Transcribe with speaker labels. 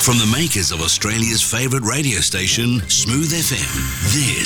Speaker 1: From the makers of Australia's favourite radio station, Smooth FM,